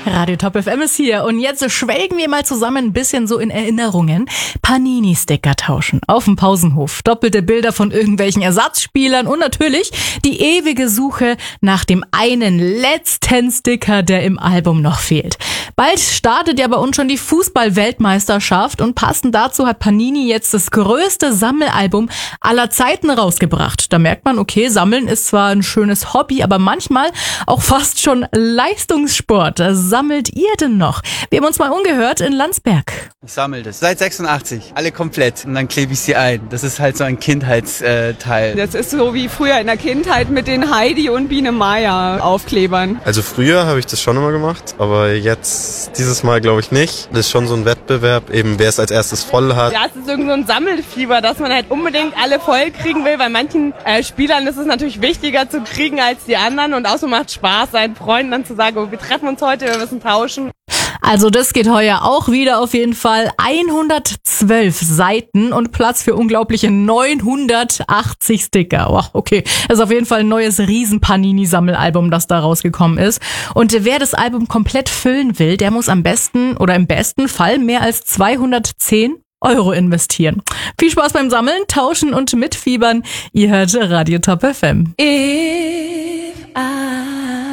Radio Top FM ist hier und jetzt schwelgen wir mal zusammen ein bisschen so in Erinnerungen. Panini-Sticker tauschen auf dem Pausenhof, doppelte Bilder von irgendwelchen Ersatzspielern und natürlich die ewige Suche nach dem einen letzten Sticker, der im Album noch fehlt. Bald startet ja bei uns schon die Fußball-Weltmeisterschaft und passend dazu hat Panini jetzt das größte Sammelalbum aller Zeiten rausgebracht. Da merkt man, okay, Sammeln ist zwar ein schönes Hobby, aber manchmal auch fast schon Leistungssport. Sammelt ihr denn noch? Wir haben uns mal umgehört in Landsberg. Ich sammle das seit 86, alle komplett und dann klebe ich sie ein. Das ist halt so ein Kindheitsteil. Das ist so wie früher in der Kindheit mit den Heidi und Biene Maya Aufklebern. Also früher habe ich das schon immer gemacht, aber jetzt dieses Mal glaube ich nicht. Das ist schon so ein Wettbewerb, eben wer es als erstes voll hat. Ja, es ist irgendwie so ein Sammelfieber, dass man halt unbedingt alle voll kriegen will. Bei manchen Spielern ist es natürlich wichtiger zu kriegen als die anderen und außerdem macht Spaß, seinen Freunden dann zu sagen, oh, wir treffen uns heute, wir müssen tauschen. Also das geht heuer auch wieder auf jeden Fall. 112 Seiten und Platz für unglaubliche 980 Sticker. Wow, okay, das ist auf jeden Fall ein neues Riesen-Panini-Sammelalbum, das da rausgekommen ist. Und wer das Album komplett füllen will, der muss am besten oder im besten Fall mehr als 210 € investieren. Viel Spaß beim Sammeln, Tauschen und Mitfiebern. Ihr hört Radio Top FM. If I